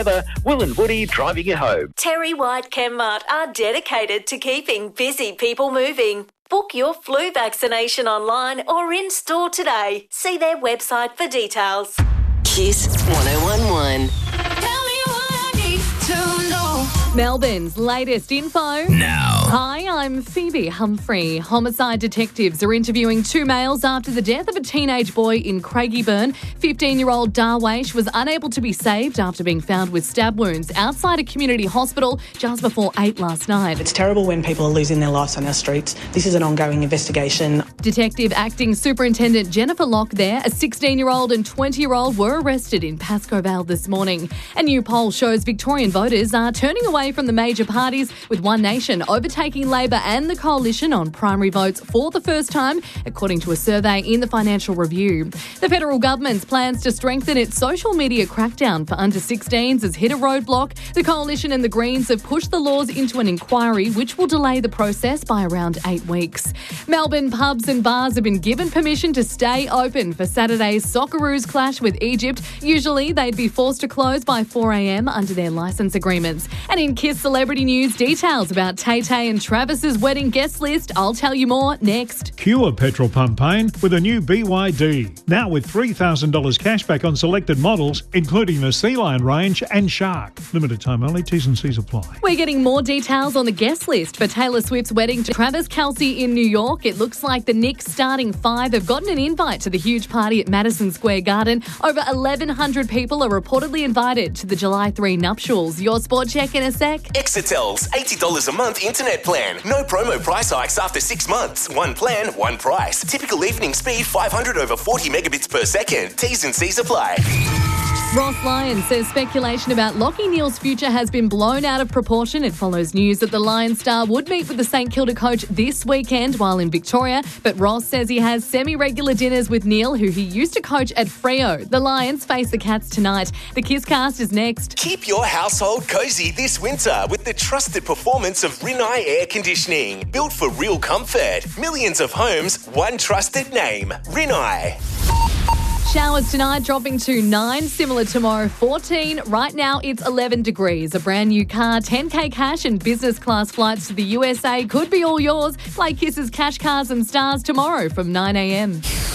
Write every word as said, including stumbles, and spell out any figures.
Will and Woody driving you home. Terry White Chemmart are dedicated to keeping busy people moving. Book your flu vaccination online or in store today. See their website for details. Kiss one oh one one. Tell me what I need to know. Melbourne's latest info now. Hi, I'm Phoebe Humphrey. Homicide detectives are interviewing two males after the death of a teenage boy in Craigieburn. fifteen-year-old Darwaish was unable to be saved after being found with stab wounds outside a community hospital just before eight last night. It's terrible when people are losing their lives on our streets. This is an ongoing investigation. Detective Acting Superintendent Jennifer Locke there, a sixteen-year-old and twenty-year-old were arrested in Pascoe Vale this morning. A new poll shows Victorian voters are turning away from the major parties, with One Nation overtaking Labor and the Coalition on primary votes for the first time, according to a survey in the Financial Review. The federal government's plans to strengthen its social media crackdown for under sixteens has hit a roadblock. The Coalition and the Greens have pushed the laws into an inquiry, which will delay the process by around eight weeks. Melbourne pubs and bars have been given permission to stay open for Saturday's Socceroos clash with Egypt. Usually, they'd be forced to close by four a.m. under their licence agreements. And in Kiss Celebrity News, details about Tay-Tay and Travis's wedding guest list. I'll tell you more next. Cure petrol pump pain with a new B Y D. Now with three thousand dollars cashback on selected models, including the Sea Lion range and Shark. Limited time only, T's and C's apply. We're getting more details on the guest list for Taylor Swift's wedding to Travis Kelce in New York. It looks like the Knicks starting five have gotten an invite to the huge party at Madison Square Garden. Over eleven hundred people are reportedly invited to the July third nuptials. Your sport check in a sec. Exetel's eighty dollars a month internet plan. No promo price hikes after six months. One plan, one price. Typical evening speed five hundred over forty megabits per second. T's and C's apply. Ross Lyon says speculation about Lachie Neale's future has been blown out of proportion. It follows news that the Lions star would meet with the St Kilda coach this weekend while in Victoria. But Ross says he has semi-regular dinners with Neale, who he used to coach at Freo. The Lions face the Cats tonight. The Kisscast is next. Keep your household cosy this winter with the trusted performance of Rinnai Air Conditioning. Built for real comfort. Millions of homes, one trusted name. Rinnai. Showers tonight dropping to nine, similar tomorrow fourteen. Right now it's eleven degrees. A brand new car, ten K cash and business class flights to the U S A could be all yours. Play Kiss's Cash Cars and Stars tomorrow from nine a.m.